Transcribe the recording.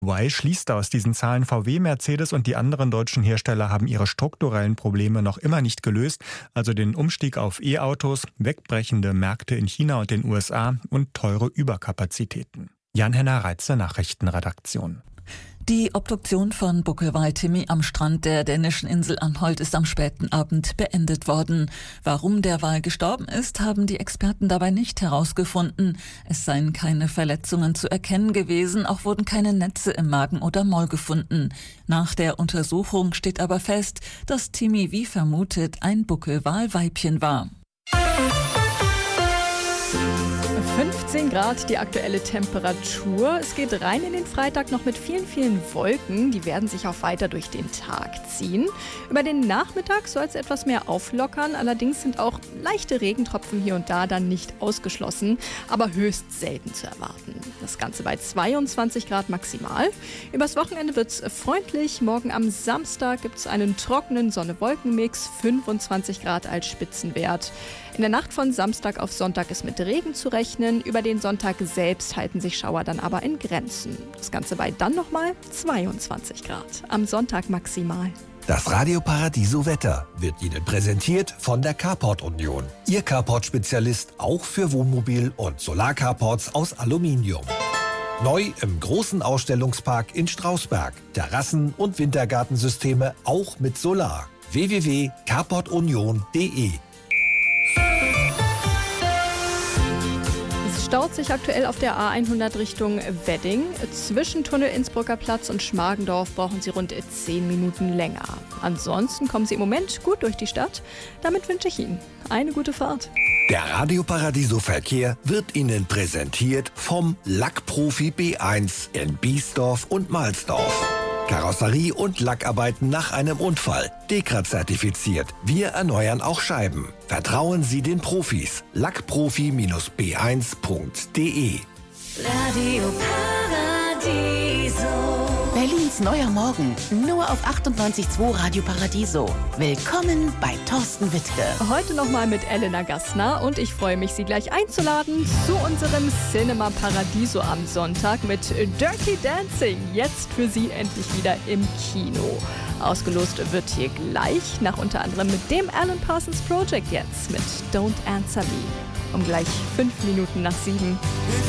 EY schließt aus diesen Zahlen, VW, Mercedes und die anderen deutschen Hersteller haben ihre strukturellen Probleme noch immer nicht gelöst, also den Umstieg auf E-Autos, wegbrechende Märkte in China und den USA und teure Überkapazitäten. Jan-Henner Reitze, Nachrichtenredaktion. Die Obduktion von Buckelwal Timmy am Strand der dänischen Insel Anholt ist am späten Abend beendet worden. Warum der Wal gestorben ist, haben die Experten dabei nicht herausgefunden. Es seien keine Verletzungen zu erkennen gewesen, auch wurden keine Netze im Magen oder Maul gefunden. Nach der Untersuchung steht aber fest, dass Timmy wie vermutet ein Buckelwal-Weibchen war. 15 Grad die aktuelle Temperatur. Es geht rein in den Freitag noch mit vielen, vielen Wolken. Die werden sich auch weiter durch den Tag ziehen. Über den Nachmittag soll es etwas mehr auflockern. Allerdings sind auch leichte Regentropfen hier und da dann nicht ausgeschlossen, aber höchst selten zu erwarten. Das Ganze bei 22 Grad maximal. Übers Wochenende wird es freundlich. Morgen am Samstag gibt es einen trockenen Sonne-Wolken-Mix. 25 Grad als Spitzenwert. In der Nacht von Samstag auf Sonntag ist mit Regen zu rechnen. Über den Sonntag selbst halten sich Schauer dann aber in Grenzen. Das Ganze bei dann nochmal 22 Grad. Am Sonntag maximal. Das Radio Paradiso Wetter wird Ihnen präsentiert von der Carport Union. Ihr Carport-Spezialist auch für Wohnmobil- und Solarcarports aus Aluminium. Neu im großen Ausstellungspark in Strausberg. Terrassen- und Wintergartensysteme auch mit Solar. www.carportunion.de. Staut sich aktuell auf der A100 Richtung Wedding. Zwischen Tunnel Innsbrucker Platz und Schmargendorf brauchen Sie rund 10 Minuten länger. Ansonsten kommen Sie im Moment gut durch die Stadt. Damit wünsche ich Ihnen eine gute Fahrt. Der Radio Paradiso Verkehr wird Ihnen präsentiert vom Lackprofi B1 in Biesdorf und Mahlsdorf. Karosserie- und Lackarbeiten nach einem Unfall. Dekra-zertifiziert. Wir erneuern auch Scheiben. Vertrauen Sie den Profis. Lackprofi-b1.de. Radio Paradiso. Berlins neuer Morgen. Nur auf 98.2 Radio Paradiso. Willkommen bei Thorsten Wittke. Heute nochmal mit Elena Gassner und ich freue mich, Sie gleich einzuladen zu unserem Cinema Paradiso am Sonntag mit Dirty Dancing. Jetzt für Sie endlich wieder im Kino. Ausgelost wird hier gleich, nach unter anderem mit dem Alan Parsons Project jetzt mit Don't Answer Me. Um gleich 5 Minuten nach 7.